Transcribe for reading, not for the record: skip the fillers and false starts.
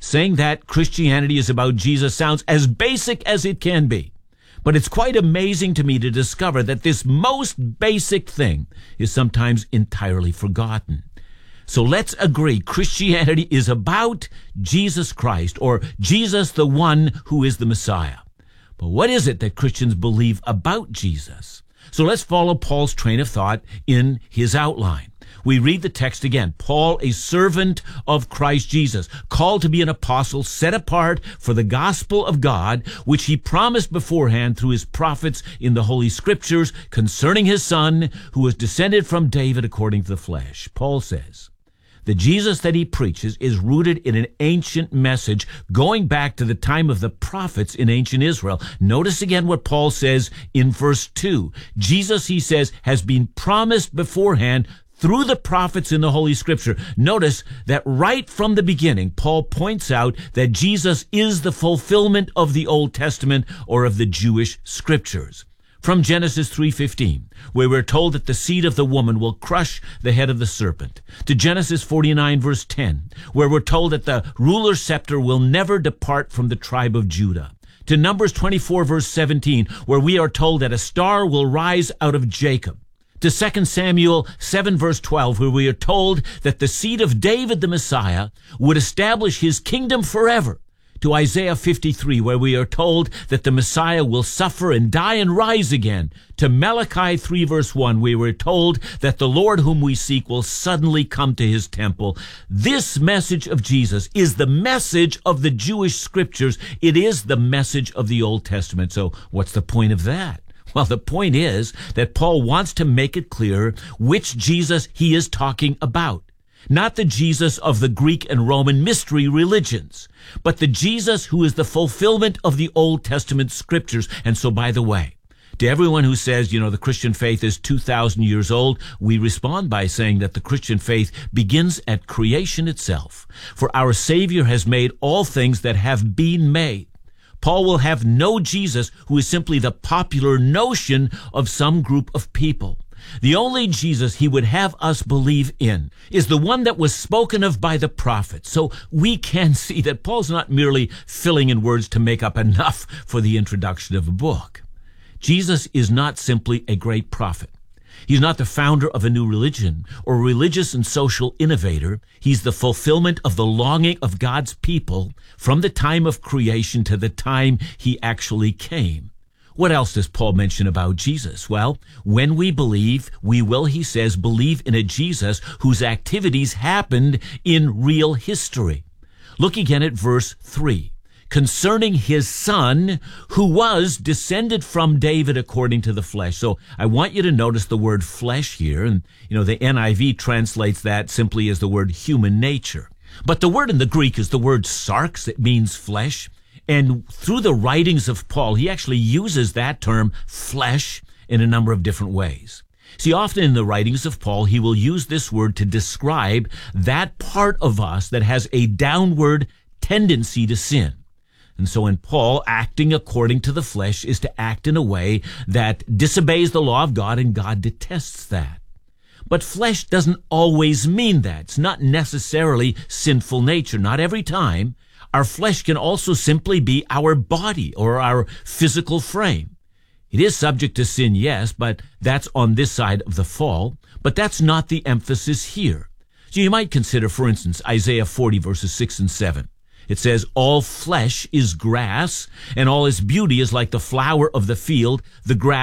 Saying that Christianity is about Jesus sounds as basic as it can be. But it's quite amazing to me to discover that this most basic thing is sometimes entirely forgotten. So let's agree, Christianity is about Jesus Christ, or Jesus, the one who is the Messiah. But what is it that Christians believe about Jesus? So let's follow Paul's train of thought in his outline. We read the text again. Paul, a servant of Christ Jesus, called to be an apostle, set apart for the gospel of God, which he promised beforehand through his prophets in the Holy Scriptures concerning his Son, who was descended from David according to the flesh. Paul says, the Jesus that he preaches is rooted in an ancient message going back to the time of the prophets in ancient Israel. Notice again what Paul says in verse 2. Jesus, he says, has been promised beforehand through the prophets in the Holy Scripture. Notice that right from the beginning, Paul points out that Jesus is the fulfillment of the Old Testament or of the Jewish Scriptures. From Genesis 3:15, where we're told that the seed of the woman will crush the head of the serpent, to Genesis 49 verse 10, where we're told that the ruler's scepter will never depart from the tribe of Judah, to Numbers 24 verse 17, where we are told that a star will rise out of Jacob, to 2 Samuel 7 verse 12, where we are told that the seed of David the Messiah would establish his kingdom forever, to Isaiah 53, where we are told that the Messiah will suffer and die and rise again, to Malachi 3 verse 1, where we're told that the Lord whom we seek will suddenly come to his temple. This message of Jesus is the message of the Jewish Scriptures. It is the message of the Old Testament. So what's the point of that? Well, the point is that Paul wants to make it clear which Jesus he is talking about. Not the Jesus of the Greek and Roman mystery religions, but the Jesus who is the fulfillment of the Old Testament Scriptures. And so, by the way, to everyone who says, the Christian faith is 2,000 years old, we respond by saying that the Christian faith begins at creation itself. For our Savior has made all things that have been made. Paul will have no Jesus who is simply the popular notion of some group of people. The only Jesus he would have us believe in is the one that was spoken of by the prophets. So we can see that Paul's not merely filling in words to make up enough for the introduction of a book. Jesus is not simply a great prophet. He's not the founder of a new religion or religious and social innovator. He's the fulfillment of the longing of God's people from the time of creation to the time he actually came. What else does Paul mention about Jesus? Well, when we believe, we will, he says, believe in a Jesus whose activities happened in real history. Look again at verse 3. Concerning his Son, who was descended from David according to the flesh. So I want you to notice the word flesh here. And, the NIV translates that simply as the word human nature. But the word in the Greek is the word sarx. It means flesh. And through the writings of Paul, he actually uses that term flesh in a number of different ways. See, often in the writings of Paul, he will use this word to describe that part of us that has a downward tendency to sin. And so in Paul, acting according to the flesh is to act in a way that disobeys the law of God, and God detests that. But flesh doesn't always mean that. It's not necessarily sinful nature, not every time. Our flesh can also simply be our body or our physical frame. It is subject to sin, yes, but that's on this side of the fall. But that's not the emphasis here. So you might consider, for instance, Isaiah 40 verses 6 and 7. It says, all flesh is grass, and all its beauty is like the flower of the field. The grass